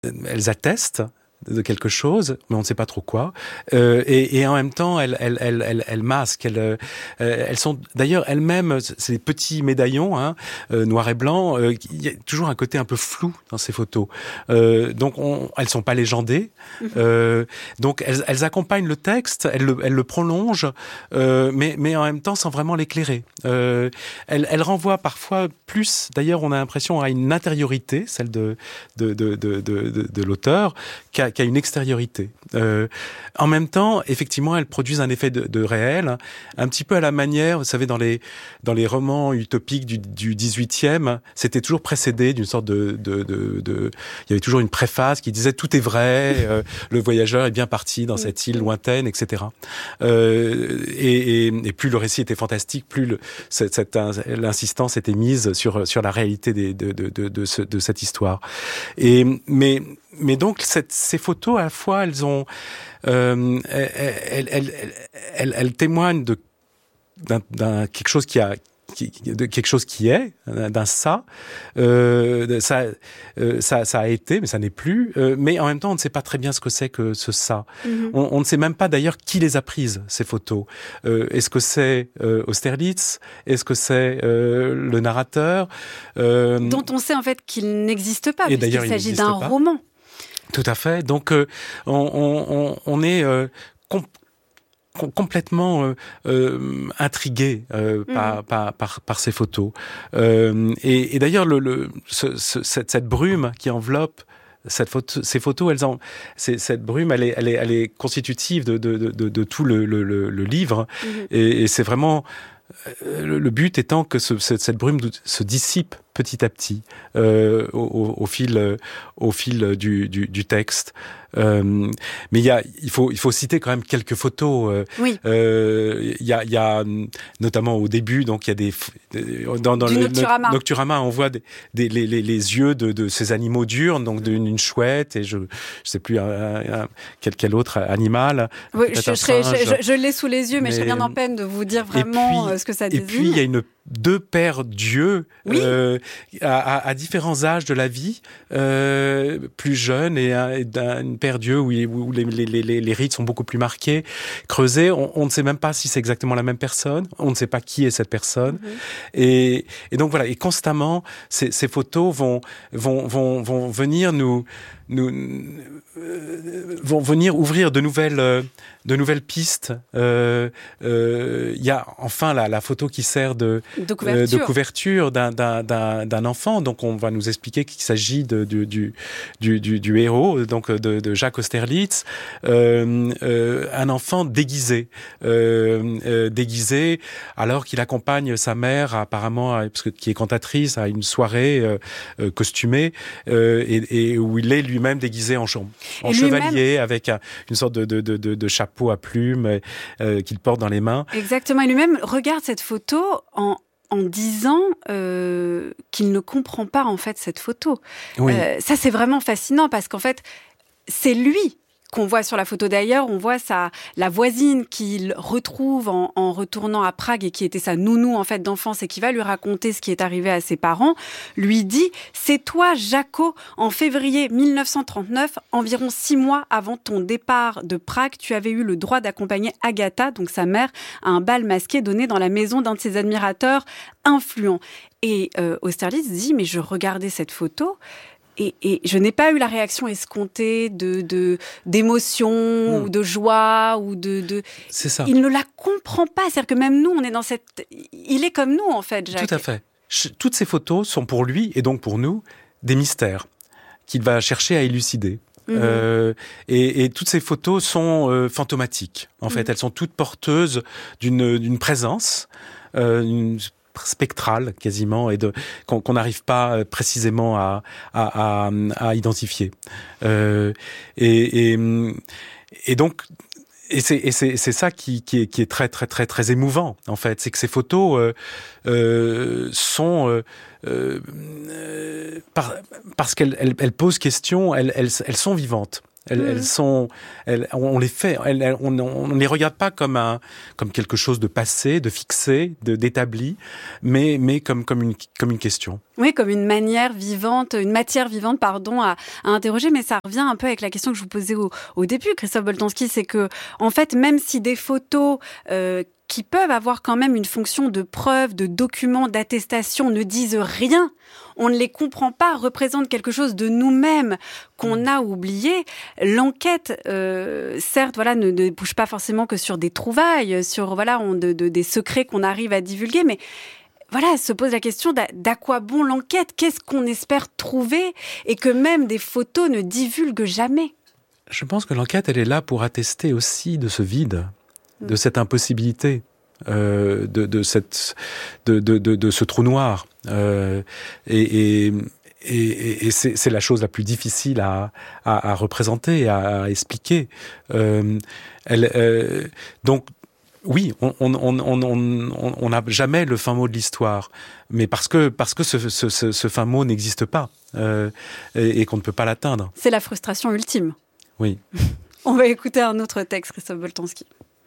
elles attestent de quelque chose, mais on ne sait pas trop quoi. Et en même temps, elles masquent. Elles sont d'ailleurs elles-mêmes, c'est des petits médaillons, noirs et blancs. Il y a toujours un côté un peu flou dans ces photos. Donc, elles sont pas légendées. Donc, elles accompagnent le texte, elles le prolongent, mais en même temps sans vraiment l'éclairer. Elles renvoient parfois plus. D'ailleurs, on a l'impression à une intériorité, celle de l'auteur, qu'à une extériorité. En même temps, effectivement, elles produisent un effet de réel, un petit peu à la manière, vous savez, dans les romans utopiques du 18e, c'était toujours précédé d'une sorte il y avait toujours une préface qui disait tout est vrai, le voyageur est bien parti dans cette île lointaine, etc. Et plus le récit était fantastique, plus l'insistance était mise sur la réalité de cette histoire. Mais donc ces photos à la fois elles témoignent d'un quelque chose quelque chose qui est d'un ça a été mais ça n'est plus, mais en même temps on ne sait pas très bien ce que c'est que ce ça. On ne sait même pas d'ailleurs qui les a prises ces photos. Est-ce que c'est Austerlitz? Est-ce que c'est le narrateur dont on sait en fait qu'il n'existe pas, puisqu'il s'agit d'un roman. Tout à fait. Donc, on est complètement intrigué par ces photos. Et d'ailleurs, cette brume qui enveloppe ces photos, cette brume, elle est constitutive de tout le livre. Et c'est vraiment le but étant que cette brume se dissipe petit à petit au fil du texte. Mais il faut citer quand même quelques photos. Oui. Il y a notamment au début, donc il y a dans le Nocturama, on voit les yeux de ces animaux diurnes, donc d'une chouette et je sais plus quel autre animal. Oui, je l'ai sous les yeux, mais je serais bien en peine de vous dire vraiment ce que ça désigne. Et puis il y a deux paires d'yeux à différents âges de la vie, plus jeunes et une paire d'yeux où les rides sont beaucoup plus marquées, creusées. On ne sait même pas si c'est exactement la même personne. On ne sait pas qui est cette personne. Et donc voilà. Et constamment, ces photos vont venir vont venir ouvrir de nouvelles pistes. Il y a enfin la photo qui sert de couverture d'un enfant. Donc on va nous expliquer qu'il s'agit du héros, donc de Jacques Austerlitz, un enfant déguisé alors qu'il accompagne sa mère apparemment qui est cantatrice à une soirée costumée et où il est lui-même déguisé en chevalier avec une sorte de chapeau à plumes qu'il porte dans les mains. Exactement, et lui-même regarde cette photo en disant qu'il ne comprend pas en fait cette photo. Oui. Ça c'est vraiment fascinant parce qu'en fait c'est lui qu'on voit sur la photo. D'ailleurs, on voit la voisine qu'il retrouve en retournant à Prague et qui était sa nounou en fait d'enfance et qui va lui raconter ce qui est arrivé à ses parents, lui dit « C'est toi, Jaco, en février 1939, environ 6 mois avant ton départ de Prague, tu avais eu le droit d'accompagner Agatha, donc sa mère, à un bal masqué donné dans la maison d'un de ses admirateurs influents. » Et Austerlitz dit « Mais je regardais cette photo ». Et je n'ai pas eu la réaction escomptée d'émotion ou de joie ou C'est ça. Il ne la comprend pas. C'est-à-dire que même nous, on est dans il est comme nous, en fait, Jacques. Tout à fait. Toutes ces photos sont pour lui, et donc pour nous, des mystères qu'il va chercher à élucider. Et toutes ces photos sont fantomatiques. En fait, elles sont toutes porteuses d'une présence, spectrale quasiment et qu'on n'arrive pas précisément à identifier. Et donc c'est ça qui est très très très très émouvant en fait, c'est que ces photos sont parce qu'elles posent question, elles sont vivantes. On les fait, on les regarde pas comme quelque chose de passé, de fixé, d'établi, mais comme une question. Oui, comme une matière vivante, à interroger. Mais ça revient un peu avec la question que je vous posais au début, Christophe Boltanski, c'est que, en fait, même si des photos qui peuvent avoir quand même une fonction de preuve, de document, d'attestation, ne disent rien, on ne les comprend pas, représentent quelque chose de nous-mêmes qu'on a oublié. L'enquête, certes, ne bouge pas forcément que sur des trouvailles, sur des secrets qu'on arrive à divulguer, mais se pose la question d'à quoi bon l'enquête ? Qu'est-ce qu'on espère trouver ? Et que même des photos ne divulguent jamais. Je pense que l'enquête, elle est là pour attester aussi de ce vide, de cette impossibilité, de ce trou noir. Et c'est la chose la plus difficile à représenter, à expliquer. Donc, oui, on n'a jamais le fin mot de l'histoire, mais parce que ce fin mot n'existe pas et qu'on ne peut pas l'atteindre. C'est la frustration ultime. Oui. On va écouter un autre texte, Christophe Boltanski.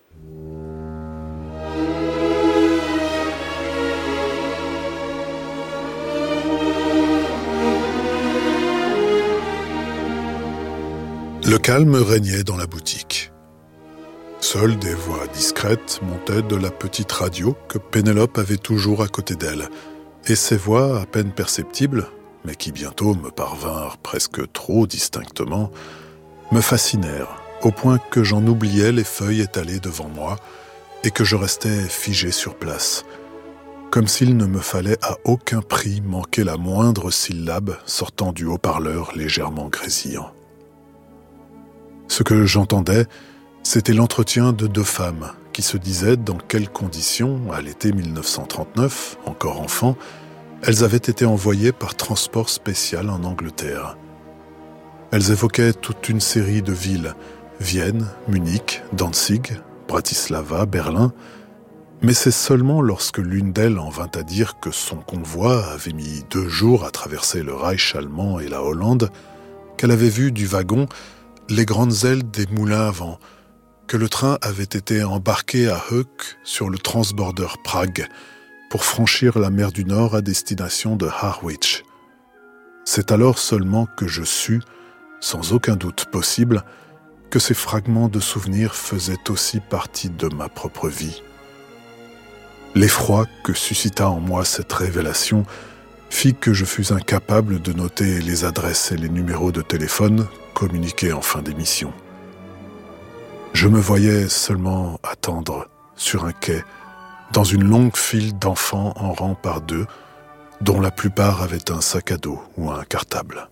Le calme régnait dans la boutique. Seules des voix discrètes montaient de la petite radio que Pénélope avait toujours à côté d'elle, et ces voix à peine perceptibles, mais qui bientôt me parvinrent presque trop distinctement, me fascinèrent, au point que j'en oubliais les feuilles étalées devant moi et que je restais figé sur place, comme s'il ne me fallait à aucun prix manquer la moindre syllabe sortant du haut-parleur légèrement grésillant. Ce que j'entendais, c'était l'entretien de deux femmes qui se disaient dans quelles conditions, à l'été 1939, encore enfants, elles avaient été envoyées par transport spécial en Angleterre. Elles évoquaient toute une série de villes, Vienne, Munich, Danzig, Bratislava, Berlin, mais c'est seulement lorsque l'une d'elles en vint à dire que son convoi avait mis 2 jours à traverser le Reich allemand et la Hollande, qu'elle avait vu du wagon les grandes ailes des moulins à vent, que le train avait été embarqué à Höök sur le transborder Prague pour franchir la mer du Nord à destination de Harwich. C'est alors seulement que je sus, sans aucun doute possible, que ces fragments de souvenirs faisaient aussi partie de ma propre vie. L'effroi que suscita en moi cette révélation fit que je fus incapable de noter les adresses et les numéros de téléphone communiqués en fin d'émission. Je me voyais seulement attendre sur un quai, dans une longue file d'enfants en rang par 2, dont la plupart avaient un sac à dos ou un cartable.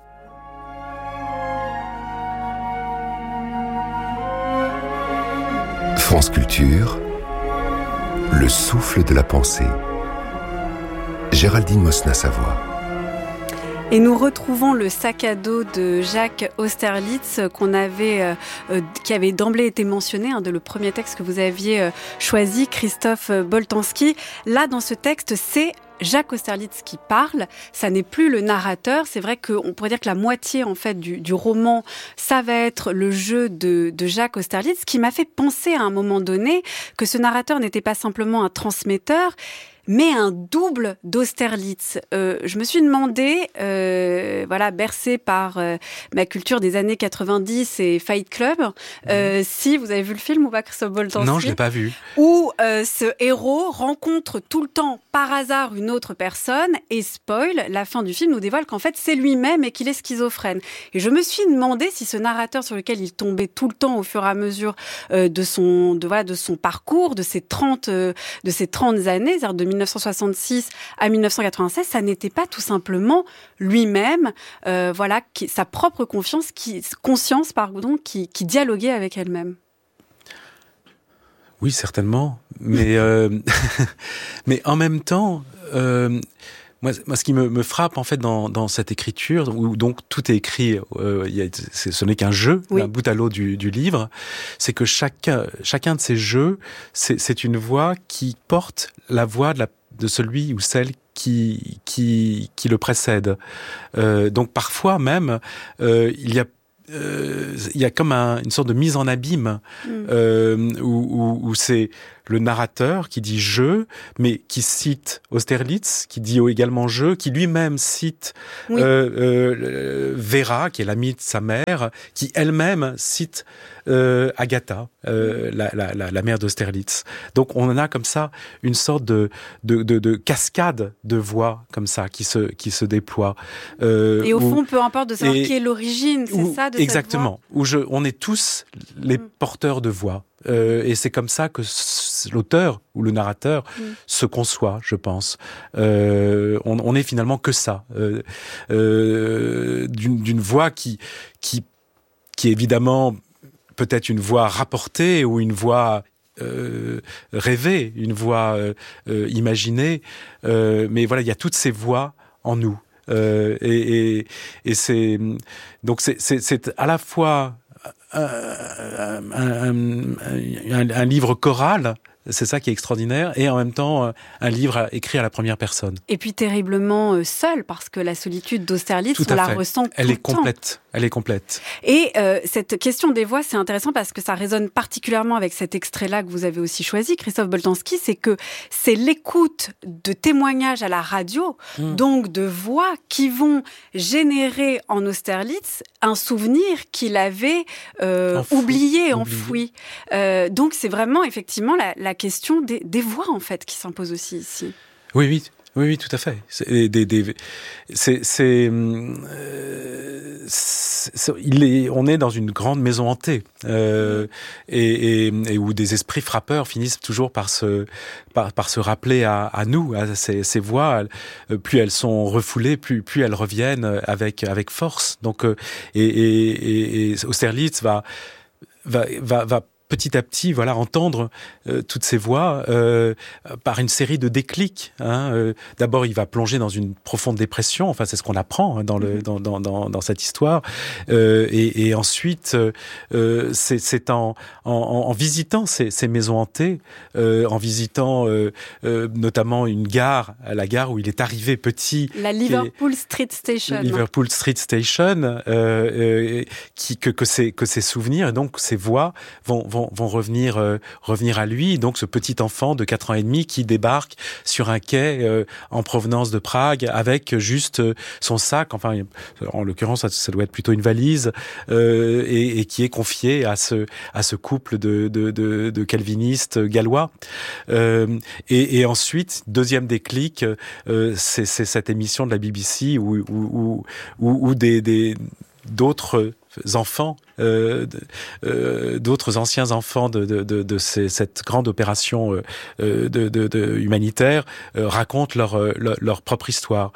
France Culture, le souffle de la pensée. Géraldine Mosna-Savoie. Et nous retrouvons le sac à dos de Jacques Austerlitz qui avait d'emblée été mentionné, de le premier texte que vous aviez choisi, Christophe Boltanski. Là, dans ce texte, c'est Jacques Austerlitz qui parle, ça n'est plus le narrateur. C'est vrai qu'on pourrait dire que la moitié en fait du roman, ça va être le jeu de Jacques Austerlitz, qui m'a fait penser à un moment donné que ce narrateur n'était pas simplement un transmetteur, mais un double d'Austerlitz. Je me suis demandé, bercée par ma culture des années 90 et Fight Club, si vous avez vu le film ou pas, Christophe Boltanski? Non, je l'ai pas vu. Où ce héros rencontre tout le temps, par hasard, une autre personne et spoil, la fin du film nous dévoile qu'en fait, c'est lui-même et qu'il est schizophrène. Et je me suis demandé si ce narrateur sur lequel il tombait tout le temps au fur et à mesure de son parcours, de ses 30 années, c'est-à-dire de 1966 à 1996, ça n'était pas tout simplement lui-même, sa propre conscience qui dialoguait avec elle-même. Oui, certainement, mais mais en même temps, moi, ce qui me frappe en fait dans cette écriture, où donc tout est écrit, ce n'est qu'un jeu, oui, d'un bout à l'autre du livre, c'est que chacun de ces jeux, c'est une voix qui porte la voix de celui ou celle qui le précède. Donc parfois même, il y a il y a comme une sorte de mise en abîme où c'est le narrateur qui dit « je », mais qui cite Austerlitz, qui dit également « je », qui lui-même cite Vera, qui est l'amie de sa mère, qui elle-même cite Agatha, la mère d'Austerlitz. Donc on en a comme ça une sorte de cascade de voix comme ça qui se déploie. Et au fond, peu importe de savoir qui est l'origine, c'est ça de exactement, cette voix. On est tous les porteurs de voix. Et c'est comme ça que l'auteur ou le narrateur se conçoit, je pense. On est finalement que ça, d'une voix qui évidemment peut-être une voix rapportée ou une voix rêvée, une voix imaginée. Mais voilà, il y a toutes ces voix en nous. Et c'est donc c'est à la fois un livre choral, c'est ça qui est extraordinaire, et en même temps un livre écrit à la première personne. Et puis terriblement seul, parce que la solitude d'Austerlitz, on la ressent tout le temps. Elle est complète. Et cette question des voix, c'est intéressant parce que ça résonne particulièrement avec cet extrait-là que vous avez aussi choisi, Christophe Boltanski, c'est que c'est l'écoute de témoignages à la radio, donc de voix qui vont générer en Austerlitz un souvenir qu'il avait oublié, enfoui. Donc c'est vraiment effectivement la question des voix en fait qui s'impose aussi ici. Oui, tout à fait. On est dans une grande maison hantée et où des esprits frappeurs finissent toujours par se rappeler à nous, à ces voix. Plus elles sont refoulées, plus elles reviennent avec force. Donc et Austerlitz va petit à petit, entendre toutes ces voix par une série de déclics. D'abord, il va plonger dans une profonde dépression. Enfin, c'est ce qu'on apprend dans cette histoire. Et ensuite, c'est en visitant ces maisons hantées, en visitant notamment la gare où il est arrivé petit. La Liverpool Street Station. Liverpool Street Station, que ces souvenirs, et donc ces voix vont revenir à lui. Donc ce petit enfant de 4 ans et demi qui débarque sur un quai en provenance de Prague avec juste son sac, enfin en l'occurrence ça doit être plutôt une valise, et qui est confié à ce couple de calvinistes gallois. Et ensuite, deuxième déclic, c'est cette émission de la BBC où d'autres enfants, d'autres anciens enfants de cette grande opération humanitaire racontent leur propre histoire.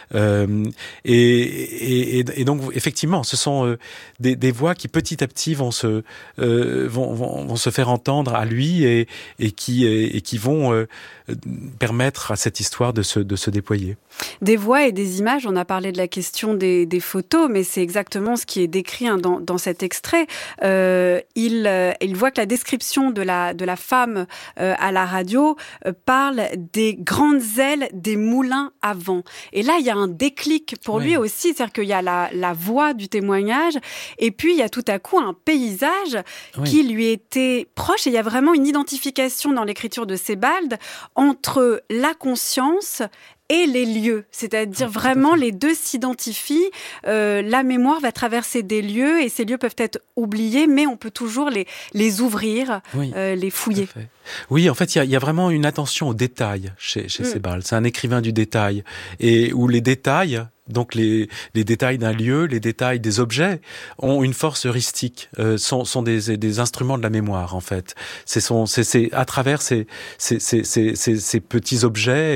Et donc effectivement, ce sont des voix qui petit à petit vont se faire entendre à lui et qui vont permettre à cette histoire de se déployer. Des voix et des images, on a parlé de la question des photos, mais c'est exactement ce qui est décrit dans cet extrait. Il voit que la description de la femme à la radio parle des grandes ailes des moulins à vent. Et là, il y a un déclic pour lui aussi, c'est-à-dire qu'il y a la voix du témoignage, et puis il y a tout à coup un paysage qui lui était proche, et il y a vraiment une identification dans l'écriture de Sebald entre la conscience et les lieux, c'est-à-dire vraiment les deux s'identifient. La mémoire va traverser des lieux et ces lieux peuvent être oubliés, mais on peut toujours les ouvrir, les fouiller. Oui, en fait, il y a vraiment une attention aux détails chez Sebald. C'est un écrivain du détail, et où les détails, donc les détails d'un lieu, les détails des objets, ont une force heuristique, sont des instruments de la mémoire, en fait. C'est à travers ces petits objets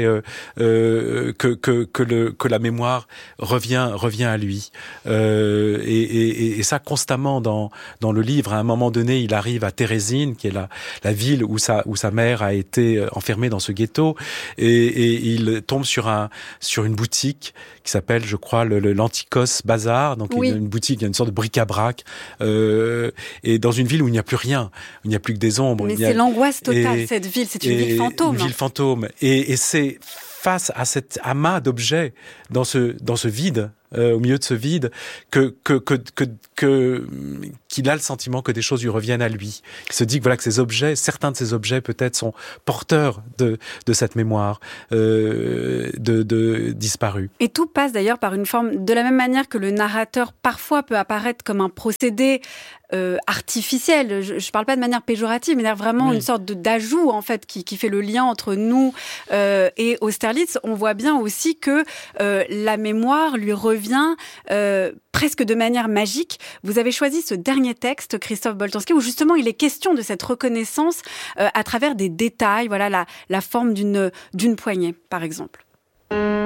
que la mémoire revient à lui. Et ça constamment dans le livre. À un moment donné, il arrive à Térésine, qui est la ville où sa mère a été enfermée dans ce ghetto, et il tombe sur une boutique qui s'appelle, je crois, l'Antikos Bazar, donc une boutique, une sorte de bric-à-brac, et dans une ville où il n'y a plus rien, il n'y a plus que des ombres. Mais c'est l'angoisse totale, cette ville, c'est une ville fantôme. Une ville fantôme, et c'est face à cet amas d'objets dans ce vide, au milieu de ce vide, qu'il a le sentiment que des choses lui reviennent à lui. Il se dit que voilà, que certains de ces objets peut-être sont porteurs de cette mémoire disparue. Et tout passe d'ailleurs par une forme, de la même manière que le narrateur parfois peut apparaître comme un procédé artificiel. Je parle pas de manière péjorative, mais vraiment une sorte d'ajout en fait qui fait le lien entre nous et Austerlitz. On voit bien aussi que la mémoire lui revient presque de manière magique. Vous avez choisi ce dernier texte, Christophe Boltanski, où justement il est question de cette reconnaissance à travers des détails. Voilà la forme d'une poignée, par exemple.